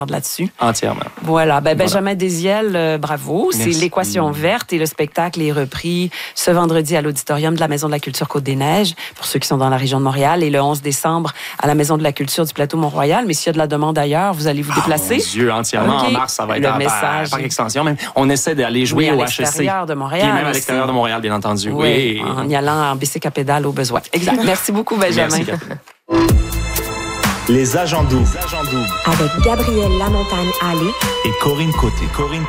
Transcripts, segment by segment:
là-dessus. Entièrement. Voilà. Benjamin Désiel, bravo. Merci. C'est l'équation verte et le spectacle est repris ce vendredi à l'auditorium de la Maison de la Culture Côte-des-Neiges, pour ceux qui sont dans la région de Montréal, et le 11 décembre à la Maison de la Culture du Plateau Mont-Royal. Mais s'il y a de la demande ailleurs, vous allez vous déplacer. Mon Dieu, entièrement. Okay. En mars, ça va être le message. par extension. Même, on essaie d'aller jouer au HEC. À l'extérieur de Montréal. Et même à l'extérieur de Montréal, bien entendu. Oui. En y allant en bicycle à pédale au besoin. Exact. Merci beaucoup, Benjamin. Merci, Les agents doubles. Avec Gabrielle Lamontagne-Allé Et Corinne Côté.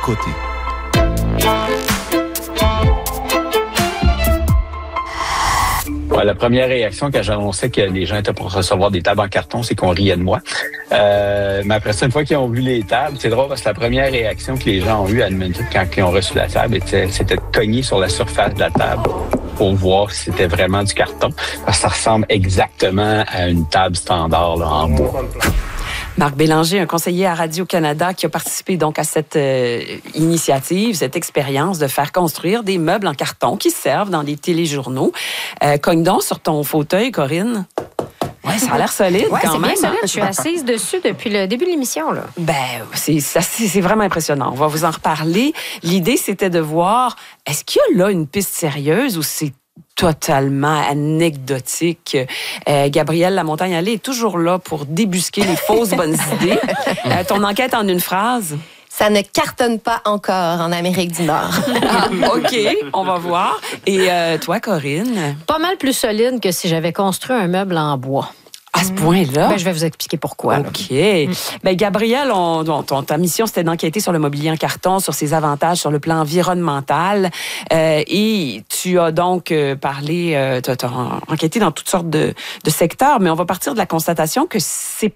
Ouais, la première réaction quand j'annonçais que les gens étaient pour recevoir des tables en carton, c'est qu'on riait de moi. Mais après ça, une fois qu'ils ont vu les tables, c'est drôle parce que la première réaction que les gens ont eue à Edmonton quand ils ont reçu la table, c'était de cogner sur la surface de la table pour voir si c'était vraiment du carton. Parce que ça ressemble exactement à une table standard là, en bois. Marc Bélanger, un conseiller à Radio-Canada qui a participé donc à cette initiative, cette expérience de faire construire des meubles en carton qui servent dans des téléjournaux. Cogne donc sur ton fauteuil, Corinne. Ouais, ça a l'air solide quand même. Bien solide. Je suis assise dessus depuis le début de l'émission, là. C'est vraiment impressionnant. On va vous en reparler. L'idée, c'était de voir, est-ce qu'il y a là une piste sérieuse ou c'est totalement anecdotique? Gabrielle Lamontagne-Allé est toujours là pour débusquer les fausses bonnes idées. Ton enquête en une phrase? Ça ne cartonne pas encore en Amérique du Nord. OK, on va voir. Et toi, Corinne? Pas mal plus solide que si j'avais construit un meuble en bois. À ce point-là? Je vais vous expliquer pourquoi. OK. Gabrielle, ta mission, c'était d'enquêter sur le mobilier en carton, sur ses avantages sur le plan environnemental. Et tu as donc parlé, tu as enquêté dans toutes sortes de secteurs, mais on va partir de la constatation que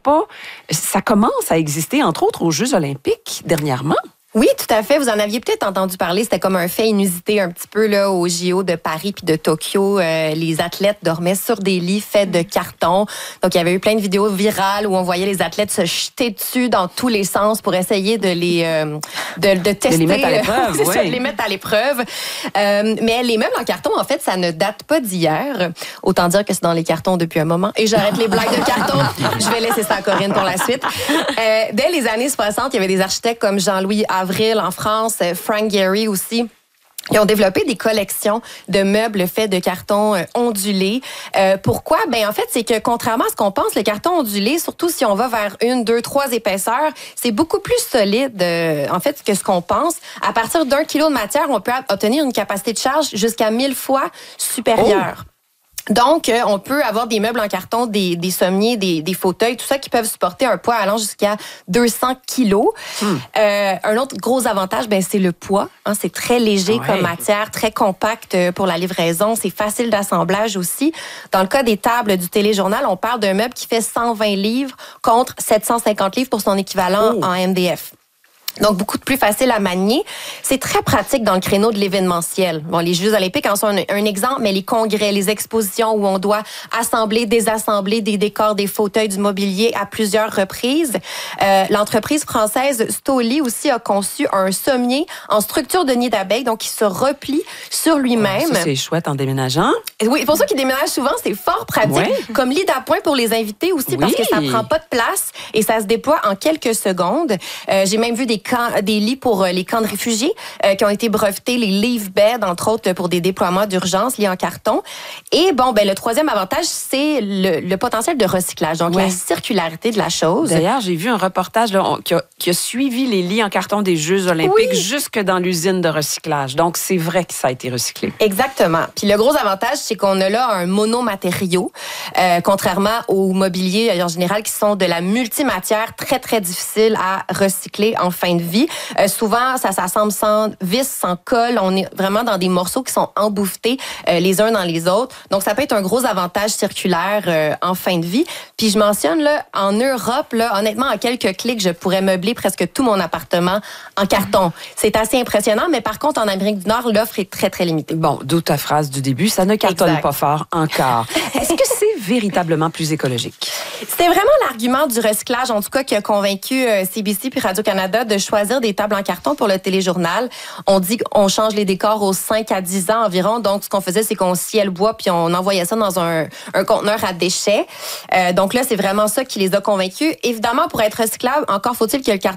ça commence à exister, entre autres, aux Jeux olympiques dernièrement. Oui, tout à fait. Vous en aviez peut-être entendu parler. C'était comme un fait inusité un petit peu là au JO de Paris puis de Tokyo. Les athlètes dormaient sur des lits faits de carton. Donc, il y avait eu plein de vidéos virales où on voyait les athlètes se jeter dessus dans tous les sens pour essayer de de tester. De les mettre à l'épreuve, oui. De les mettre à l'épreuve. Mais les meubles en carton, en fait, ça ne date pas d'hier. Autant dire que c'est dans les cartons depuis un moment. Et j'arrête les blagues de carton. Je vais laisser ça à Corinne pour la suite. Dès les années 60, il y avait des architectes comme Jean-Louis Avril en France, Frank Gehry aussi. Ils ont développé des collections de meubles faits de carton ondulé. Pourquoi? En fait, c'est que contrairement à ce qu'on pense, le carton ondulé, surtout si on va vers 1, 2, 3 épaisseurs, c'est beaucoup plus solide, en fait, que ce qu'on pense. À partir d'1 kilo de matière, on peut obtenir une capacité de charge jusqu'à 1000 fois supérieure. Oh. Donc, on peut avoir des meubles en carton, des sommiers, des fauteuils, tout ça qui peuvent supporter un poids allant jusqu'à 200 kilos. Un autre gros avantage, c'est le poids. C'est très léger comme matière, très compact pour la livraison. C'est facile d'assemblage aussi. Dans le cas des tables du téléjournal, on parle d'un meuble qui fait 120 livres contre 750 livres pour son équivalent en MDF. Donc, beaucoup plus facile à manier. C'est très pratique dans le créneau de l'événementiel. Bon, les Jeux olympiques en sont un exemple, mais les congrès, les expositions où on doit assembler, désassembler des décors, des fauteuils, du mobilier à plusieurs reprises. L'entreprise française Stoli aussi a conçu un sommier en structure de nid d'abeille, donc qui se replie sur lui-même. Ça, c'est chouette en déménageant. Oui, pour ceux qui déménagent souvent, c'est fort pratique. Comme lit d'appoint pour les invités aussi, parce que ça prend pas de place et ça se déploie en quelques secondes. J'ai même vu des lits pour les camps de réfugiés qui ont été brevetés, les leave beds, entre autres, pour des déploiements d'urgence liés en carton. Et le troisième avantage, c'est le potentiel de recyclage, donc la circularité de la chose. D'ailleurs, j'ai vu un reportage qui a suivi les lits en carton des Jeux olympiques jusque dans l'usine de recyclage. Donc, c'est vrai que ça a été recyclé. Exactement. Puis le gros avantage, c'est qu'on a là un monomatériau, contrairement au mobilier en général qui sont de la multimatière très, très difficile à recycler en fin de vie. Souvent, ça s'assemble sans vis, sans colle. On est vraiment dans des morceaux qui sont embouffetés les uns dans les autres. Donc, ça peut être un gros avantage circulaire en fin de vie. Puis, je mentionne, là, en Europe, là, honnêtement, en quelques clics, je pourrais meubler presque tout mon appartement en carton. C'est assez impressionnant, mais par contre, en Amérique du Nord, l'offre est très, très limitée. Bon, d'où ta phrase du début, ça ne cartonne pas fort encore. Est-ce que c'est véritablement plus écologique? C'était vraiment l'argument du recyclage, en tout cas, qui a convaincu CBC puis Radio-Canada de choisir des tables en carton pour le téléjournal. On dit qu'on change les décors aux 5 à 10 ans environ. Donc, ce qu'on faisait, c'est qu'on sciait le bois puis on envoyait ça dans un conteneur à déchets. Donc là, c'est vraiment ça qui les a convaincus. Évidemment, pour être recyclable, encore faut-il que le carton